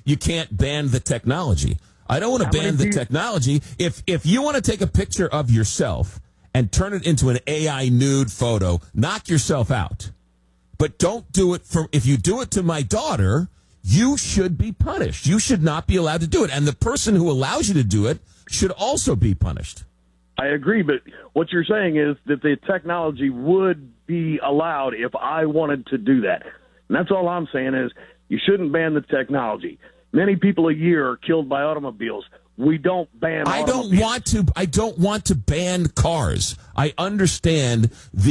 you can't ban the technology. I don't want to ban the technology. If you want to take a picture of yourself and turn it into an AI nude photo, knock yourself out. But don't do it if you do it to my daughter, you should be punished. You should not be allowed to do it. And the person who allows you to do it should also be punished. I agree, but what you're saying is that the technology would be allowed if I wanted to do that. And that's all I'm saying is you shouldn't ban the technology. Many people a year are killed by automobiles. We don't ban automobiles. I don't want to ban cars. I understand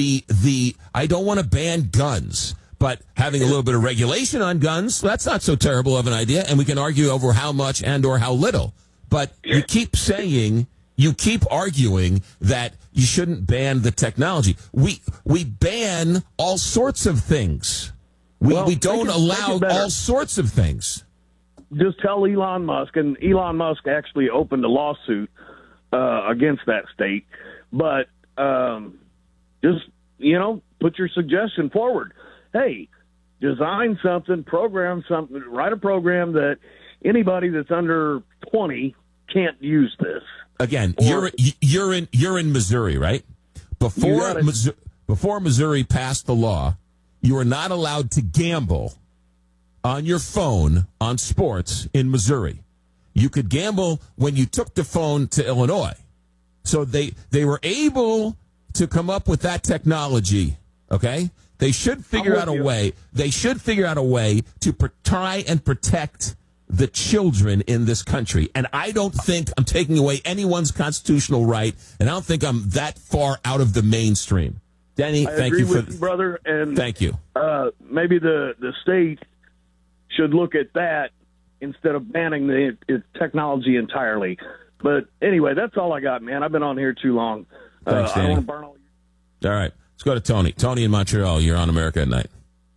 I don't want to ban guns. But having a little bit of regulation on guns, that's not so terrible of an idea, and we can argue over how much and or how little. But you keep arguing that you shouldn't ban the technology. We ban all sorts of things. We don't allow all sorts of things. Just tell Elon Musk, and Elon Musk actually opened a lawsuit against that state. But just, put your suggestion forward. Hey, design something, program something, write a program that anybody that's under 20 can't use this. Again, you're in Missouri, right? Before Missouri passed the law, you are not allowed to gamble on your phone on sports in Missouri. You could gamble when you took the phone to Illinois. So they were able to come up with that technology, okay? They should figure out a way. They should figure out a way to try and protect the children in this country. And I don't think I'm taking away anyone's constitutional right, and I don't think I'm that far out of the mainstream. Denny, thank you for brother. And thank you. Maybe the state should look at that instead of banning the technology entirely. But anyway, that's all I got, man. I've been on here too long. Thanks, I Danny. don't want to burn all your... All right. Let's go to Tony. Tony in Montreal. You're on America at Night.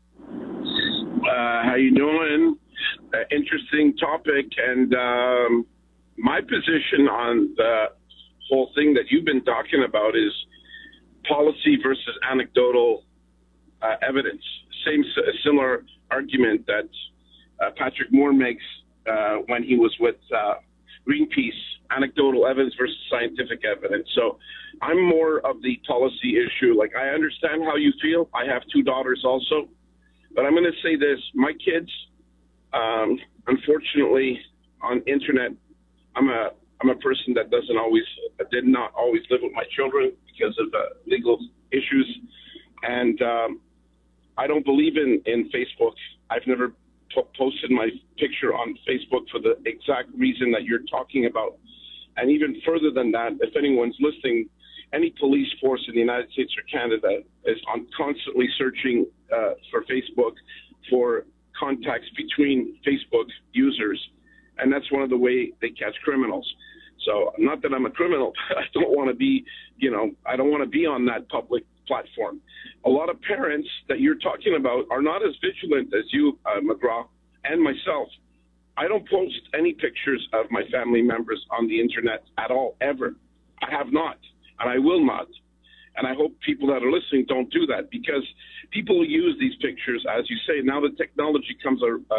How you doing? Interesting topic. And my position on the whole thing that you've been talking about is policy versus anecdotal evidence. Similar argument that Patrick Moore makes when he was with Greenpeace, anecdotal evidence versus scientific evidence. So I'm more of the policy issue. Like, I understand how you feel. I have two daughters also. But I'm going to say this. My kids, unfortunately, on internet, I'm a person that did not always live with my children because of legal issues. And I don't believe in Facebook. I've never posted my picture on Facebook for the exact reason that you're talking about. And even further than that, if anyone's listening, any police force in the United States or Canada is constantly searching for Facebook for contacts between Facebook users. And that's one of the way they catch criminals. So not that I'm a criminal, but I don't want to be, I don't want to be on that public platform. A lot of parents that you're talking about are not as vigilant as you, McGraw, and myself. I don't post any pictures of my family members on the internet at all, ever. I have not, and I will not. And I hope people that are listening don't do that, because people use these pictures, as you say. Now the technology comes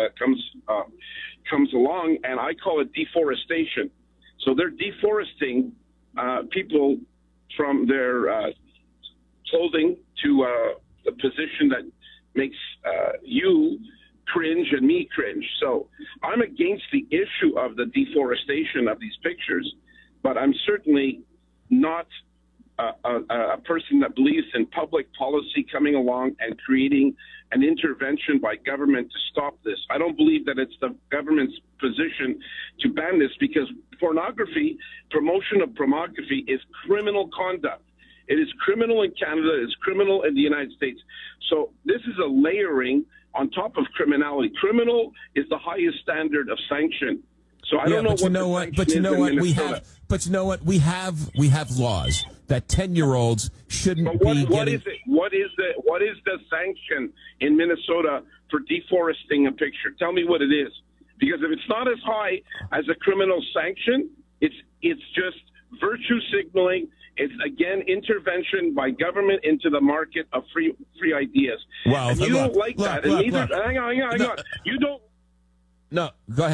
along, and I call it deforestation. So they're deforesting people from their clothing to the position that makes you cringe and me cringe. So I'm against the issue of the deforestation of these pictures, but I'm certainly not a person that believes in public policy coming along and creating an intervention by government to stop this. I don't believe that it's the government's position to ban this, because promotion of pornography is criminal conduct. It is criminal in Canada. It's criminal in the United States. So this is a layering on top of criminality. Criminal is the highest standard of sanction. So I don't know what. But you know what? We have laws that 10-year-olds shouldn't be getting. What is it? What is the sanction in Minnesota for deforesting a picture? Tell me what it is. Because if it's not as high as a criminal sanction, it's just virtue signaling. It's, again, intervention by government into the market of free ideas. Well, and you don't like that. Hang on. You don't. No, go ahead.